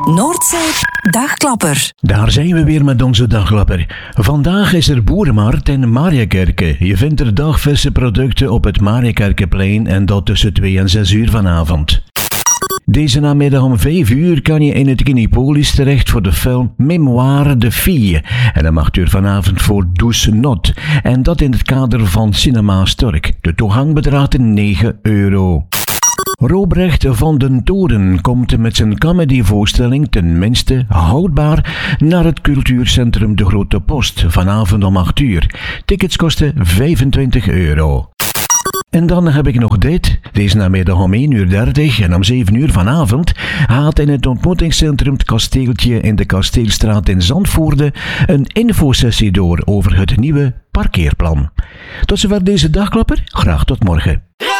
Noordzee Dagklapper. Daar zijn we weer met onze dagklapper. Vandaag is er boerenmarkt in Mariakerke. Je vindt er dagverse producten op het Mariakerkeplein en dat tussen 2 en 6 uur vanavond. Deze namiddag om 5 uur kan je in het Kinepolis terecht voor de film Mémoire de Fille. En om 8 uur vanavond voor Douce Not. En dat in het kader van Cinema Stork. De toegang bedraagt €9. Robrecht van den Toren komt met zijn comedyvoorstelling tenminste houdbaar naar het cultuurcentrum De Grote Post vanavond om 8 uur. Tickets kosten €25. En dan heb ik nog dit. Deze namiddag om 1:30 en om 7 uur vanavond gaat in het ontmoetingscentrum Het Kasteeltje in de Kasteelstraat in Zandvoorde een infosessie door over het nieuwe parkeerplan. Tot zover deze dagklapper. Graag tot morgen.